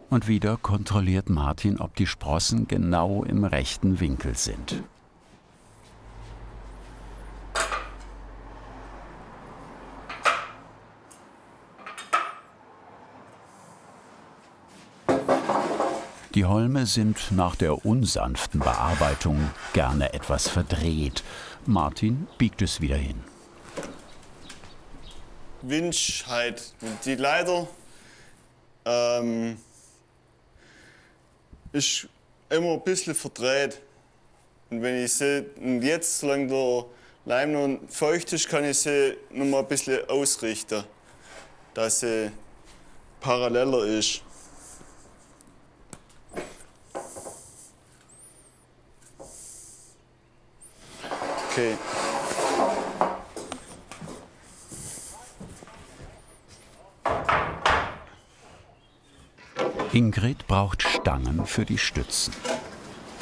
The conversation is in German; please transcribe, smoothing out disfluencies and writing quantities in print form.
Und wieder kontrolliert Martin, ob die Sprossen genau im rechten Winkel sind. Die Holme sind nach der unsanften Bearbeitung gerne etwas verdreht. Martin biegt es wieder hin. Winch halt die Leiter ist immer ein bisschen verdreht. Und wenn ich sie jetzt, solange der Leim noch feucht ist, kann ich sie noch mal ein bisschen ausrichten, dass sie paralleler ist. Okay. Ingrid braucht Stangen für die Stützen.